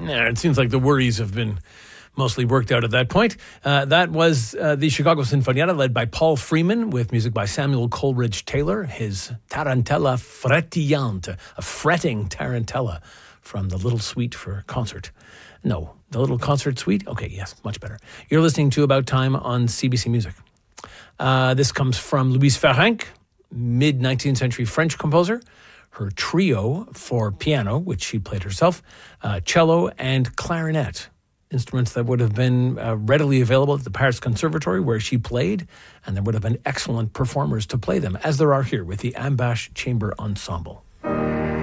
Yeah, it seems like the worries have been mostly worked out at that point. That was the Chicago Sinfonietta, led by Paul Freeman, with music by Samuel Coleridge Taylor, his Tarantella Frettillante, a fretting tarantella from the Little Suite for Concert. No, the Little Concert Suite? Okay, yes, much better. You're listening to About Time on CBC Music. This comes from Louise Ferenc, mid-19th century French composer. Her trio for piano, which she played herself, cello and clarinet, instruments that would have been readily available at the Paris Conservatory where she played, and there would have been excellent performers to play them, as there are here with the Ambash Chamber Ensemble.